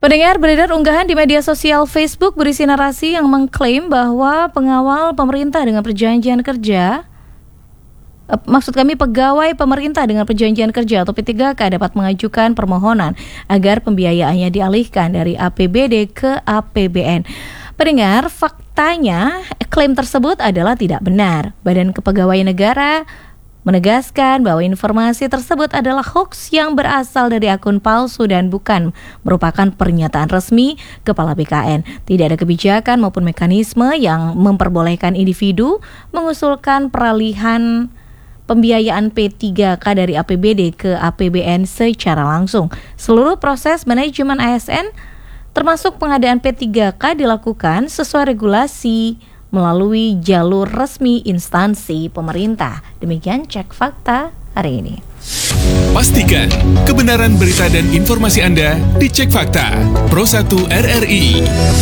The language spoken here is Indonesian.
Pendengar, beredar unggahan di media sosial Facebook berisi narasi yang mengklaim bahwa pengawal pemerintah dengan perjanjian kerja pegawai pemerintah dengan perjanjian kerja atau P3K dapat mengajukan permohonan agar pembiayaannya dialihkan dari APBD ke APBN. Pendengar, faktanya klaim tersebut adalah tidak benar. Badan Kepegawaian Negara menegaskan bahwa informasi tersebut adalah hoaks yang berasal dari akun palsu dan bukan merupakan pernyataan resmi Kepala BKN. Tidak ada kebijakan maupun mekanisme yang memperbolehkan individu mengusulkan peralihan pembiayaan P3K dari APBD ke APBN secara langsung. Seluruh proses manajemen ASN termasuk pengadaan P3K dilakukan sesuai regulasi melalui jalur resmi instansi pemerintah. Demikian Cek Fakta hari ini. Pastikan kebenaran berita dan informasi Anda di Cek Fakta Pro 1 RRI.